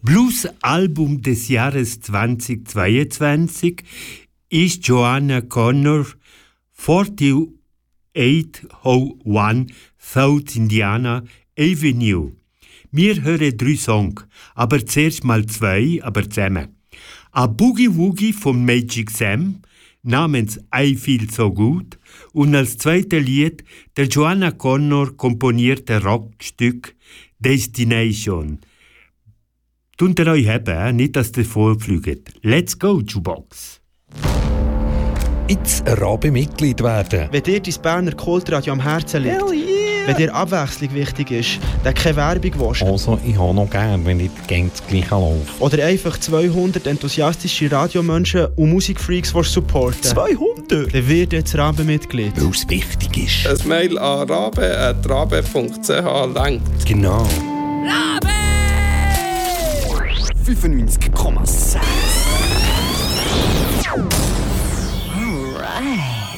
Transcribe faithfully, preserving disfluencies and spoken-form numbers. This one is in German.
Blues-Album des Jahres zweitausendzweiundzwanzig ist Joanna Connor achtundvierzig null eins South Indiana Avenue. Wir hören drei Songs, aber zuerst mal zwei, aber zusammen. A Boogie Woogie von Magic Sam namens I Feel So Good und als zweites Lied der Joanna Connor komponierte Rockstück Destination. Tut ihr euch haben, nicht dass ihr vorfliegt. Let's go, Jukebox! Jetzt Rabe-Mitglied werden. Wenn dir dein Berner Kultradio am Herzen liegt, yeah. Wenn dir Abwechslung wichtig ist, dann keine Werbung willst. Also, ich habe noch gern, wenn nicht das Gleiche läuft. Oder einfach zweihundert enthusiastische Radiomenschen und Musikfreaks supporten. zweihundert? Dann wird jetzt Rabe-Mitglied. Weil es wichtig ist. Ein Mail an rabe at rabe punkt c h langt. Genau. Rabe! fünfundneunzig Komma sieben